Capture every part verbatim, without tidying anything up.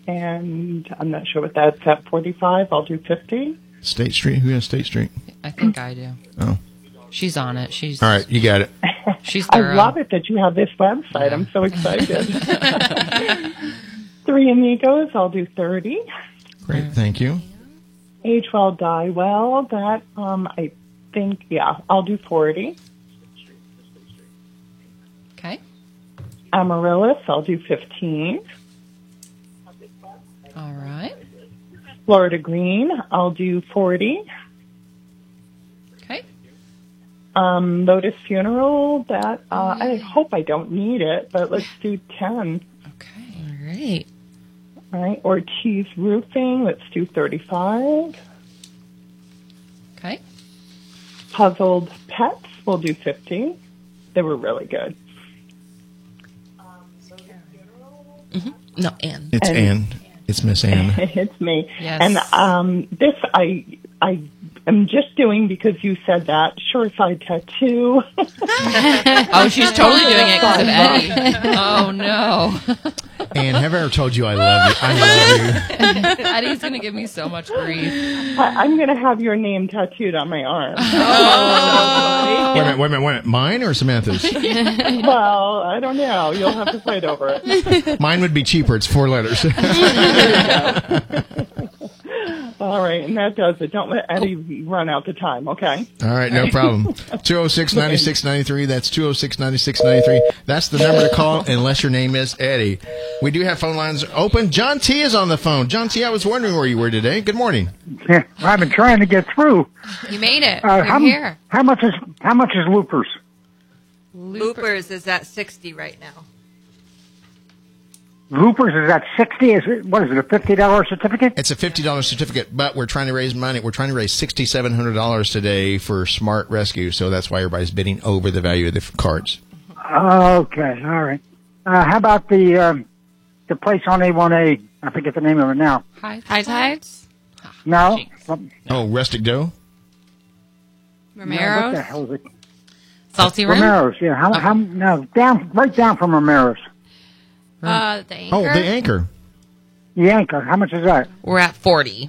and I'm not sure what that's at, forty-five. I'll do fifty. State Street? Who has State Street? I think I do. Oh. She's on it. She's all right, you got it. She's I thorough. love it that you have this website. I'm so excited. Three amigos, I'll do thirty. Great, thank you. Age well, die well, that, um, I think, yeah, I'll do forty. Okay. Amaryllis, I'll do fifteen. All right. Florida Green, I'll do forty. Okay. Um, Lotus Funeral, that, uh, I hope I don't need it, but let's do ten. Okay. All right. All right. Ortiz Roofing, let's do thirty-five. Okay. Puzzled Pets, we'll do fifty. They were really good. Mm-hmm. No, Ann. It's And- Ann. It's Miss Ann. It's me. Yes. And um, this I I am just doing because you said that. Shoreside Tattoo. Oh, she's totally doing it because of Eddie. Oh, no. Ann, have I ever told you I love you? I love you. Eddie's going to give me so much grief. I, I'm going to have your name tattooed on my arm. Wait a minute, wait a minute, wait a minute. Mine or Samantha's? Well, I don't know. You'll have to fight over it. Mine would be cheaper. It's four letters. All right, and that does it. Don't let Eddie run out the time, okay? All right, no problem. two oh six, nine six nine three. That's two oh six, nine six nine three. That's the number to call unless your name is Eddie. We do have phone lines open. John T. is on the phone. John T., I was wondering where you were today. Good morning. Yeah, I've been trying to get through. You made it. Uh, You're how, here. how much is how much is Loopers? Loopers is at sixty right now. Loopers is at sixty. Is it what is it? A fifty dollar certificate? It's a fifty dollars certificate, but we're trying to raise money. We're trying to raise six thousand seven hundred dollars today for Smart Rescue, so that's why everybody's bidding over the value of the f- cards. Okay, all right. Uh, how about the um, the place on A one A? I forget the name of it now. High, high tides? No. Oh, Rustic Dough? No, what the Romero's? hell is it? Salty Rim? Romero's. Yeah. How, how, no, down right down from Romero's. Uh, the anchor? Oh, the Anchor. The Anchor. How much is that? We're at forty.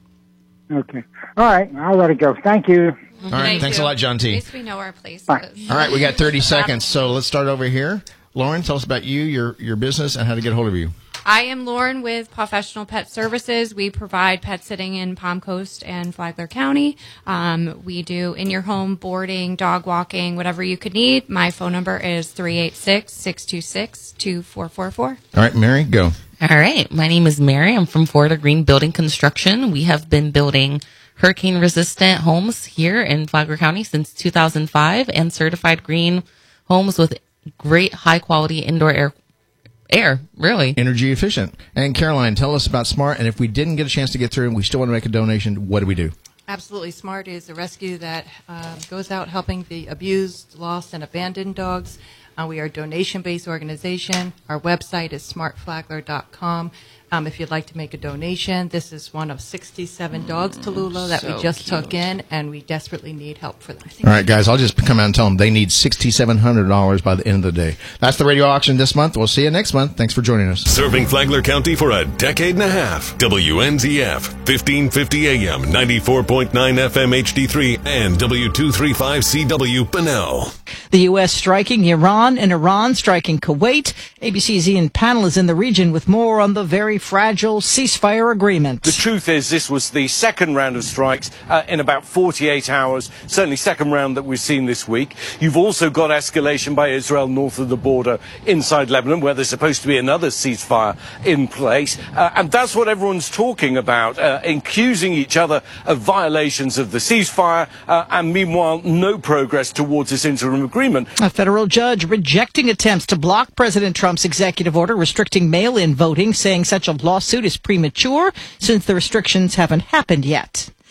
Okay. All right. I'll let it go. Thank you. All right, Thank thanks you. a lot, John At T. least we know our place Bye. is. All right, we got thirty seconds, so let's start over here. Lauren, tell us about you, your your business, and how to get a hold of you. I am Lauren with Professional Pet Services. We provide pet sitting in Palm Coast and Flagler County. Um, we do in-your-home boarding, dog walking, whatever you could need. My phone number is three eight six, six two six, two four four four. All right, Mary, go. All right. My name is Mary. I'm from Florida Green Building Construction. We have been building hurricane-resistant homes here in Flagler County since two thousand five and certified green homes with great high-quality indoor air. Air, really. Energy efficient. And Caroline, tell us about Smart, and if we didn't get a chance to get through and we still want to make a donation, what do we do? Absolutely. SMART is a rescue that um, goes out helping the abused, lost, and abandoned dogs. Uh, we are a donation-based organization. Our website is smart flagler dot com. Um, if you'd like to make a donation, this is one of sixty-seven dogs, Tallulah, that so we just cute. took in, and we desperately need help for them. All right, guys, I'll just come out and tell them they need six thousand seven hundred dollars by the end of the day. That's the radio auction this month. We'll see you next month. Thanks for joining us. Serving Flagler County for a decade and a half. W N Z F, fifteen fifty A M, ninety-four point nine F M H D three, and W two thirty-five C W Bunnell. The U S striking Iran and Iran striking Kuwait. A B C's Ian Panel is in the region with more on the very fragile ceasefire agreement. The truth is this was the second round of strikes uh, in about forty-eight hours, certainly second round that we've seen this week. You've also got escalation by Israel north of the border inside Lebanon, where there's supposed to be another ceasefire in place. Uh, and that's what everyone's talking about, uh, accusing each other of violations of the ceasefire, uh, and meanwhile no progress towards this interim agreement. A federal judge rejecting attempts to block President Trump's executive order restricting mail-in voting, saying such a lawsuit is premature since the restrictions haven't happened yet.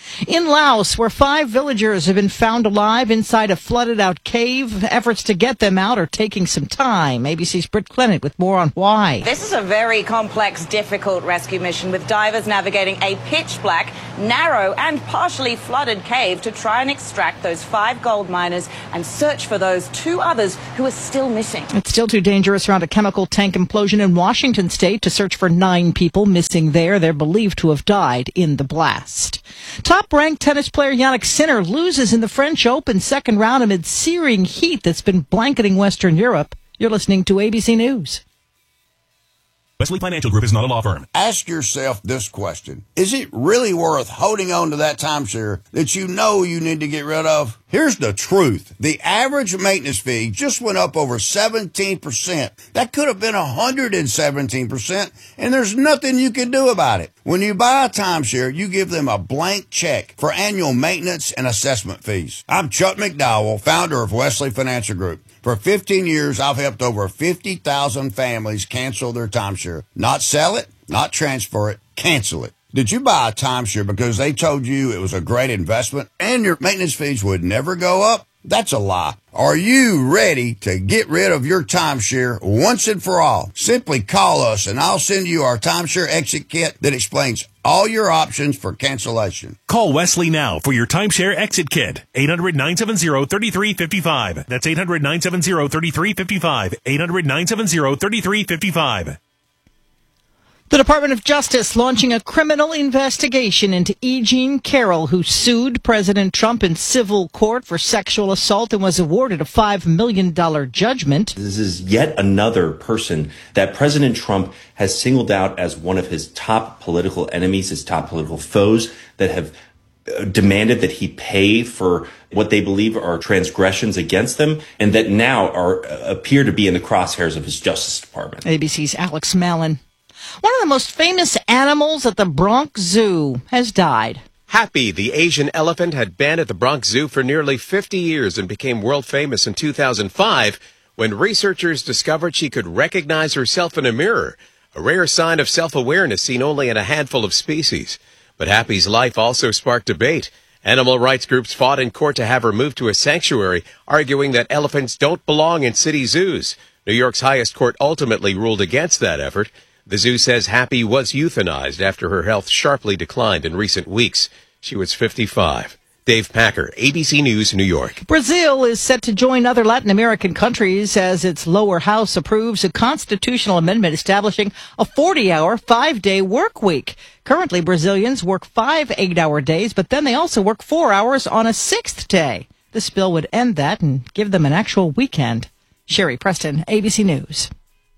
In Laos, where five villagers have been found alive inside a flooded-out cave, efforts to get them out are taking some time. A B C's Britt Clennett with more on why. This is a very complex, difficult rescue mission with divers navigating a pitch-black, narrow and partially flooded cave to try and extract those five gold miners and search for those two others who are still missing. It's still too dangerous around a chemical tank implosion in Washington state to search for nine people missing there. They're believed to have died in the blast. Top-ranked tennis player Jannik Sinner loses in the French Open second round amid searing heat that's been blanketing Western Europe. You're listening to A B C News. Wesley Financial Group is not a law firm. Ask yourself this question. Is it really worth holding on to that timeshare that you know you need to get rid of? Here's the truth. The average maintenance fee just went up over seventeen percent. That could have been one hundred seventeen percent, and there's nothing you can do about it. When you buy a timeshare, you give them a blank check for annual maintenance and assessment fees. I'm Chuck McDowell, founder of Wesley Financial Group. For fifteen years, I've helped over fifty thousand families cancel their timeshare. Not sell it, not transfer it, cancel it. Did you buy a timeshare because they told you it was a great investment and your maintenance fees would never go up? That's a lie. Are you ready to get rid of your timeshare once and for all? Simply call us and I'll send you our timeshare exit kit that explains all your options for cancellation. Call Wesley now for your timeshare exit kit. eight hundred, nine seven zero, three three five five. That's eight hundred, nine seven zero, three three five five. eight hundred, nine seven zero, three three five five. The Department of Justice launching a criminal investigation into E. Jean Carroll, who sued President Trump in civil court for sexual assault and was awarded a five million dollars judgment. This is yet another person that President Trump has singled out as one of his top political enemies, his top political foes that have demanded that he pay for what they believe are transgressions against them and that now are appear to be in the crosshairs of his Justice Department. A B C's Alex Mallon. One of the most famous animals at the Bronx Zoo has died. Happy, the Asian elephant, had been at the Bronx Zoo for nearly fifty years and became world famous in two thousand five when researchers discovered she could recognize herself in a mirror, a rare sign of self-awareness seen only in a handful of species. But Happy's life also sparked debate. Animal rights groups fought in court to have her moved to a sanctuary, arguing that elephants don't belong in city zoos. New York's highest court ultimately ruled against that effort. The zoo says Happy was euthanized after her health sharply declined in recent weeks. She was fifty-five. Dave Packer, A B C News, New York. Brazil is set to join other Latin American countries as its lower house approves a constitutional amendment establishing a forty-hour, five-day work week. Currently, Brazilians work five eight-hour days, but then they also work four hours on a sixth day. This bill would end that and give them an actual weekend. Sherry Preston, A B C News.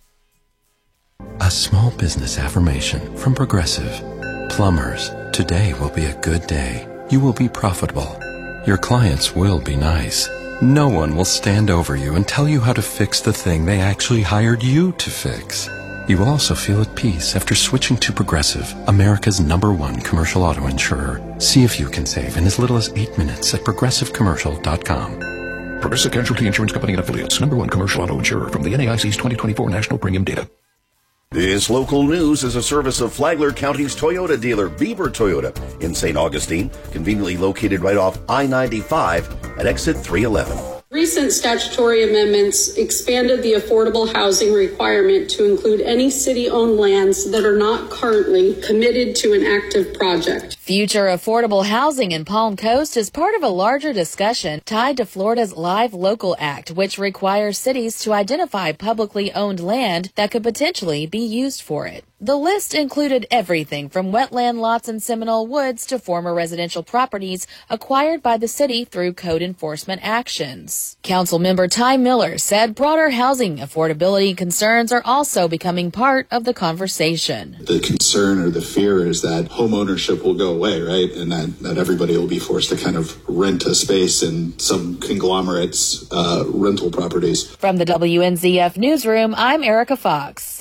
A small business affirmation from Progressive. Plumbers, today will be a good day. You will be profitable. Your clients will be nice. No one will stand over you and tell you how to fix the thing they actually hired you to fix. You will also feel at peace after switching to Progressive, America's number one commercial auto insurer. See if you can save in as little as eight minutes at progressive commercial dot com. Progressive Casualty Insurance Company and Affiliates, number one commercial auto insurer from the N A I C's twenty twenty-four National Premium Data. This local news is a service of Flagler County's Toyota dealer, Beaver Toyota, in Saint Augustine, conveniently located right off I ninety-five at exit three eleven. Recent statutory amendments expanded the affordable housing requirement to include any city-owned lands that are not currently committed to an active project. Future affordable housing in Palm Coast is part of a larger discussion tied to Florida's Live Local Act, which requires cities to identify publicly owned land that could potentially be used for it. The list included everything from wetland lots in Seminole Woods to former residential properties acquired by the city through code enforcement actions. Councilmember Ty Miller said broader housing affordability concerns are also becoming part of the conversation. The concern or the fear is that home ownership will go away, right? And that, that everybody will be forced to kind of rent a space in some conglomerates' uh, rental properties. From the W N Z F Newsroom, I'm Erica Fox.